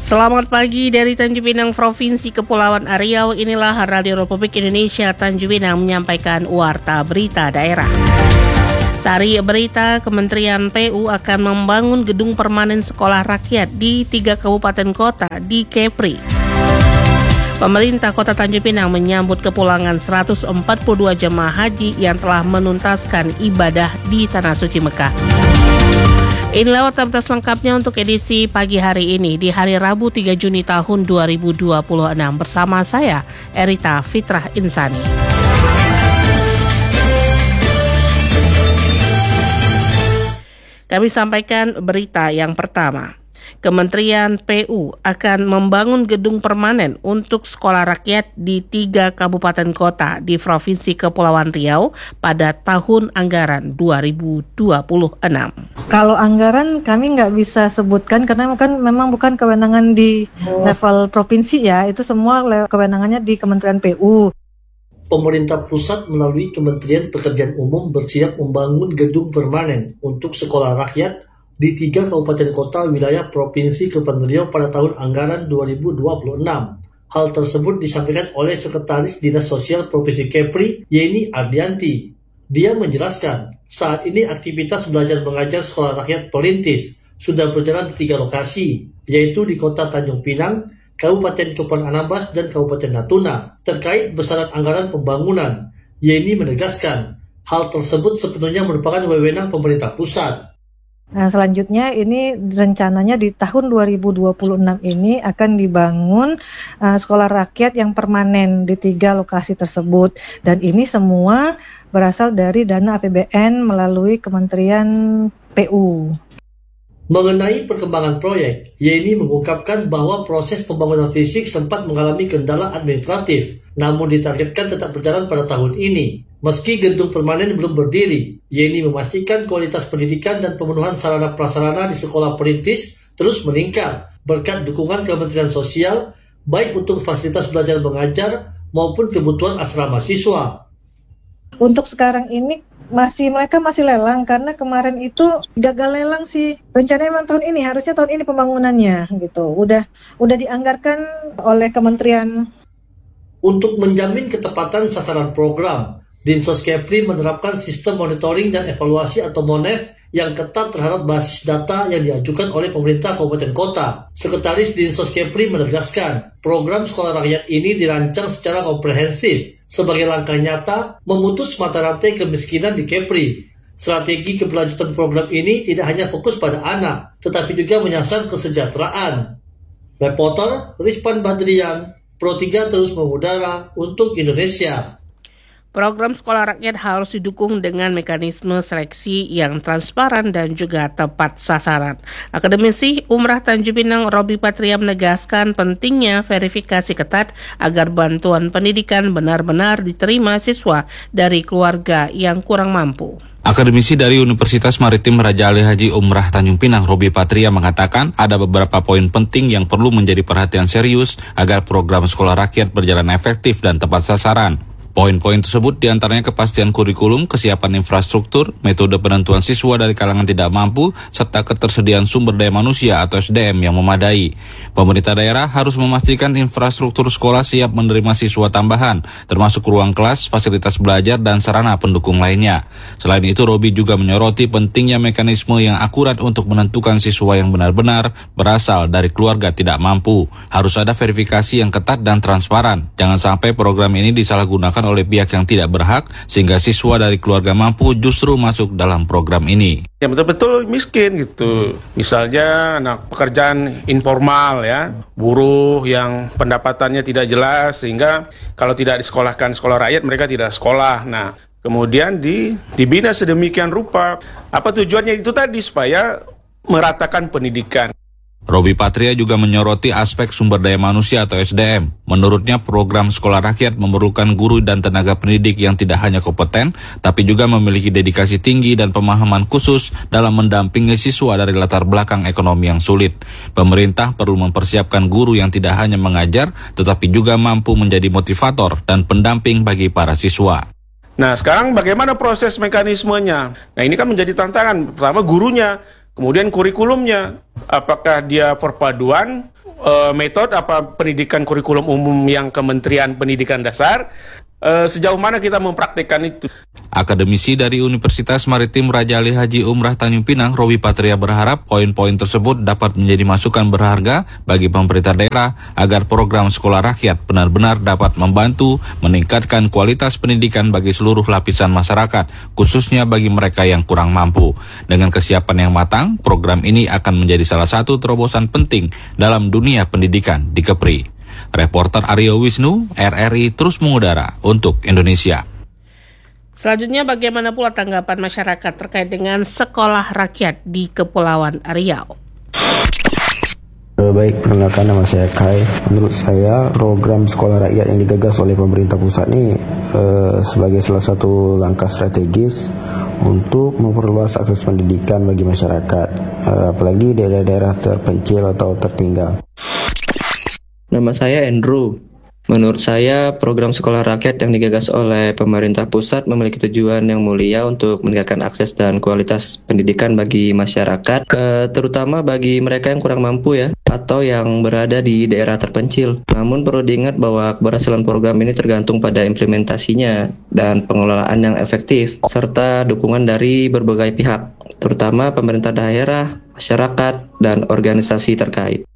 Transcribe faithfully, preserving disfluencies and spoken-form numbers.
Selamat pagi dari Tanjung Pinang, Provinsi Kepulauan Riau. Inilah Radio Republik Indonesia Tanjung Pinang menyampaikan warta berita daerah. Sari berita, Kementerian P U akan membangun gedung permanen sekolah rakyat di tiga kabupaten kota di Kepri. Pemerintah Kota Tanjung Pinang menyambut kepulangan seratus empat puluh dua jemaah haji yang telah menuntaskan ibadah di Tanah Suci Mekah. Inilah warta berita selengkapnya untuk edisi pagi hari ini di hari Rabu tiga Juni tahun dua ribu dua puluh enam bersama saya Erita Fitrah Insani. Kami sampaikan berita yang pertama. Kementerian P U akan membangun gedung permanen untuk sekolah rakyat di tiga kabupaten kota di Provinsi Kepulauan Riau pada tahun anggaran dua ribu dua puluh enam. Kalau anggaran kami nggak bisa sebutkan karena kan memang bukan kewenangan di level provinsi ya, itu semua kewenangannya di Kementerian P U. Pemerintah pusat melalui Kementerian Pekerjaan Umum bersiap membangun gedung permanen untuk sekolah rakyat di tiga kabupaten kota wilayah Provinsi Kepulauan Riau pada tahun anggaran dua ribu dua puluh enam. Hal tersebut disampaikan oleh Sekretaris Dinas Sosial Provinsi Kepri, Yeni Ardianti. Dia menjelaskan, saat ini aktivitas belajar mengajar sekolah rakyat perintis sudah berjalan di tiga lokasi, yaitu di Kota Tanjung Pinang, Kabupaten Kepulauan Anambas, dan Kabupaten Natuna. Terkait besaran anggaran pembangunan, Yeni menegaskan, hal tersebut sepenuhnya merupakan wewenang pemerintah pusat. Nah, selanjutnya ini rencananya di tahun dua ribu dua puluh enam ini akan dibangun uh, sekolah rakyat yang permanen di tiga lokasi tersebut. Dan ini semua berasal dari dana A P B N melalui Kementerian P U. Mengenai perkembangan proyek, Yeni mengungkapkan bahwa proses pembangunan fisik sempat mengalami kendala administratif, namun ditargetkan tetap berjalan pada tahun ini. Meski gedung permanen belum berdiri, Yeni memastikan kualitas pendidikan dan pemenuhan sarana prasarana di sekolah perintis terus meningkat berkat dukungan Kementerian Sosial, baik untuk fasilitas belajar mengajar maupun kebutuhan asrama siswa. Untuk sekarang ini masih mereka masih lelang karena kemarin itu gagal lelang sih. Rencananya memang tahun ini, harusnya tahun ini pembangunannya gitu. Udah udah dianggarkan oleh kementerian. Untuk menjamin ketepatan sasaran program, Dinsos Kepri menerapkan sistem monitoring dan evaluasi atau MONEV yang ketat terhadap basis data yang diajukan oleh pemerintah kabupaten kota. Sekretaris Dinsos Kepri menegaskan, program sekolah rakyat ini dirancang secara komprehensif sebagai langkah nyata memutus mata rantai kemiskinan di Kepri. Strategi keberlanjutan program ini tidak hanya fokus pada anak, tetapi juga menyasar kesejahteraan. Reporter Rizpan Badrian, Pro tiga terus mengudara untuk Indonesia. Program sekolah rakyat harus didukung dengan mekanisme seleksi yang transparan dan juga tepat sasaran. Akademisi Umrah Tanjung Pinang Robi Patria menegaskan pentingnya verifikasi ketat agar bantuan pendidikan benar-benar diterima siswa dari keluarga yang kurang mampu. Akademisi dari Universitas Maritim Raja Ali Haji Umrah Tanjung Pinang, Robi Patria, mengatakan ada beberapa poin penting yang perlu menjadi perhatian serius agar program sekolah rakyat berjalan efektif dan tepat sasaran. Poin-poin tersebut diantaranya kepastian kurikulum, kesiapan infrastruktur, metode penentuan siswa dari kalangan tidak mampu, serta ketersediaan sumber daya manusia atau S D M yang memadai. Pemerintah daerah harus memastikan infrastruktur sekolah siap menerima siswa tambahan, termasuk ruang kelas, fasilitas belajar, dan sarana pendukung lainnya. Selain itu, Robi juga menyoroti pentingnya mekanisme yang akurat untuk menentukan siswa yang benar-benar berasal dari keluarga tidak mampu. Harus ada verifikasi yang ketat dan transparan. Jangan sampai program ini disalahgunakan oleh pihak yang tidak berhak sehingga siswa dari keluarga mampu justru masuk dalam program ini. Ya betul-betul miskin gitu. Misalnya anak pekerjaan informal ya, buruh yang pendapatannya tidak jelas sehingga kalau tidak disekolahkan sekolah rakyat mereka tidak sekolah. Nah, kemudian di, dibina sedemikian rupa. Apa tujuannya itu tadi supaya meratakan pendidikan. Robi Patria juga menyoroti aspek sumber daya manusia atau S D M. Menurutnya program sekolah rakyat memerlukan guru dan tenaga pendidik yang tidak hanya kompeten, tapi juga memiliki dedikasi tinggi dan pemahaman khusus dalam mendampingi siswa dari latar belakang ekonomi yang sulit. Pemerintah perlu mempersiapkan guru yang tidak hanya mengajar, tetapi juga mampu menjadi motivator dan pendamping bagi para siswa. Nah, sekarang bagaimana proses mekanismenya? Nah, ini kan menjadi tantangan. Pertama gurunya, kemudian kurikulumnya. Apakah dia perpaduan uh, metode apa pendidikan kurikulum umum yang Kementerian Pendidikan Dasar, uh, sejauh mana kita mempraktikkan itu. Akademisi dari Universitas Maritim Raja Ali Haji Umrah Tanjung Pinang, Robi Patria berharap poin-poin tersebut dapat menjadi masukan berharga bagi pemerintah daerah agar program sekolah rakyat benar-benar dapat membantu meningkatkan kualitas pendidikan bagi seluruh lapisan masyarakat, khususnya bagi mereka yang kurang mampu. Dengan kesiapan yang matang, program ini akan menjadi salah satu terobosan penting dalam dunia pendidikan di Kepri. Reporter Aryo Wisnu, R R I terus mengudara untuk Indonesia. Selanjutnya, bagaimana pula tanggapan masyarakat terkait dengan sekolah rakyat di Kepulauan Riau? Baik, perkenalkan nama saya Kai. Menurut saya program sekolah rakyat yang digagas oleh pemerintah pusat ini eh, sebagai salah satu langkah strategis untuk memperluas akses pendidikan bagi masyarakat, eh, apalagi daerah-daerah terpencil atau tertinggal. Nama saya Andrew. Menurut saya, program sekolah rakyat yang digagas oleh pemerintah pusat memiliki tujuan yang mulia untuk meningkatkan akses dan kualitas pendidikan bagi masyarakat, eh, terutama bagi mereka yang kurang mampu ya, atau yang berada di daerah terpencil. Namun perlu diingat bahwa keberhasilan program ini tergantung pada implementasinya dan pengelolaan yang efektif, serta dukungan dari berbagai pihak, terutama pemerintah daerah, masyarakat, dan organisasi terkait.